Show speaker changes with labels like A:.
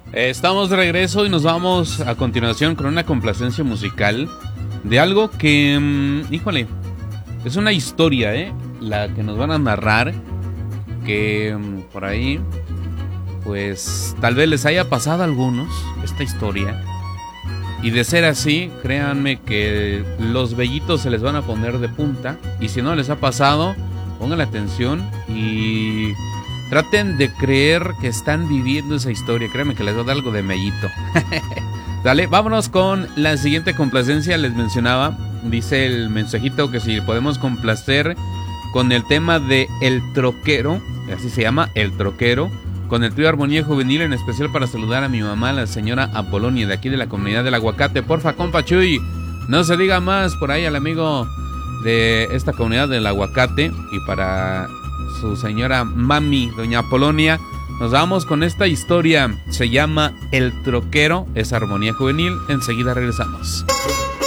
A: Estamos de regreso y nos vamos a continuación con una complacencia musical de algo que, híjole, es una historia, la que nos van a narrar, que por ahí, pues tal vez les haya pasado a algunos esta historia. Y de ser así, créanme que los vellitos se les van a poner de punta. Y si no les ha pasado, pónganle atención y traten de creer que están viviendo esa historia. Créanme que les va a dar algo de mellito. Dale, vámonos con la siguiente complacencia. Les mencionaba, dice el mensajito, que si podemos complacer con el tema de El Troquero, así se llama, El Troquero, con el trío Armonía Juvenil, en especial para saludar a mi mamá, la señora Apolonia, de aquí de la comunidad del Aguacate. Porfa, compa Chuy, no se diga más, por ahí al amigo de esta comunidad del Aguacate, y para su señora mami, doña Apolonia. Nos vamos con esta historia, se llama El Troquero, es Armonía Juvenil. Enseguida regresamos.